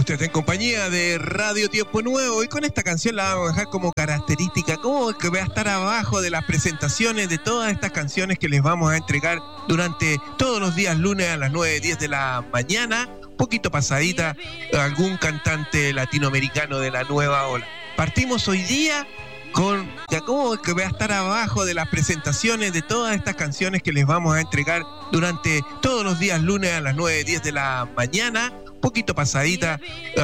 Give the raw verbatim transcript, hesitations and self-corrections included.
Usted está en compañía de Radio Tiempo Nuevo y con esta canción la vamos a dejar como característica, como que va a estar abajo de las presentaciones de todas estas canciones que les vamos a entregar durante todos los días lunes a las nueve diez de la mañana, poquito pasadita, algún cantante latinoamericano de la nueva ola. Partimos hoy día con Giacomo, que va a estar abajo de las presentaciones de todas estas canciones que les vamos a entregar durante todos los días lunes a las nueve diez de la mañana, poquito pasadita,